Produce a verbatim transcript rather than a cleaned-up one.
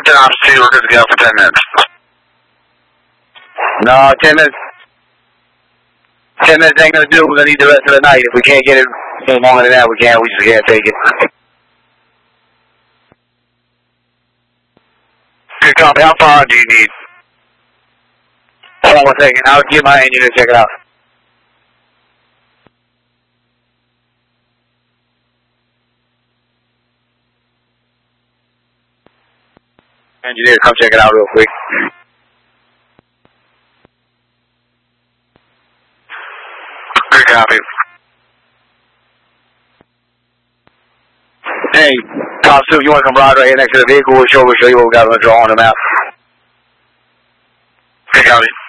Captain Ops two, we're good to go for ten minutes. No, ten minutes. Ten minutes ain't gonna do it. We're gonna need the rest of the night. If we can't get it any longer than that, we can't. We just can't take it. Good copy. How far do you need? Hold on one second. I'll get my engineer to check it out. Engineer, come check it out real quick. Good copy. Hey, Top Suit, you want to come ride right here next to the vehicle? We'll show, we'll show you what we got on the draw on the map. Good copy.